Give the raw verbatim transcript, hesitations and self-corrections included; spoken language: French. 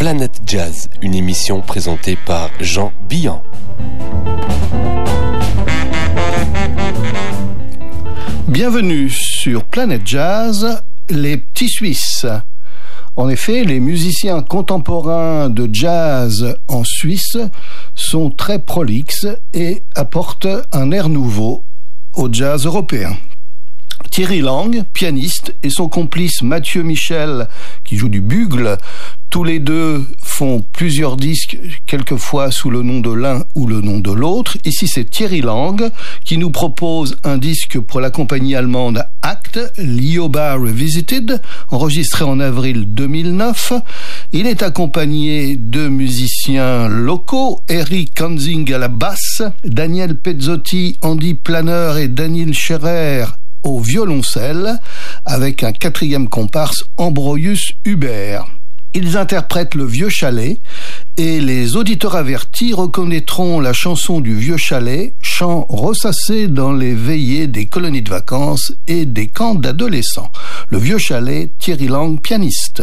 Planète Jazz, une émission présentée par Jean Billan. Bienvenue sur Planète Jazz, les petits Suisses. En effet, les musiciens contemporains de jazz en Suisse sont très prolixes et apportent un air nouveau au jazz européen. Thierry Lang, pianiste, et son complice Mathieu Michel, qui joue du bugle, tous les deux font plusieurs disques, quelquefois sous le nom de l'un ou le nom de l'autre. Ici, c'est Thierry Lang qui nous propose un disque pour la compagnie allemande Act, Lioba Revisited, enregistré en avril deux mille neuf. Il est accompagné de musiciens locaux, Eric Kanzing à la basse, Daniel Pezzotti, Andy Planner et Daniel Scherer au violoncelle, avec un quatrième comparse, Ambrosius Hubert. Ils interprètent le Vieux Chalet et les auditeurs avertis reconnaîtront la chanson du Vieux Chalet, chant ressassé dans les veillées des colonies de vacances et des camps d'adolescents. Le Vieux Chalet, Thierry Lang, pianiste.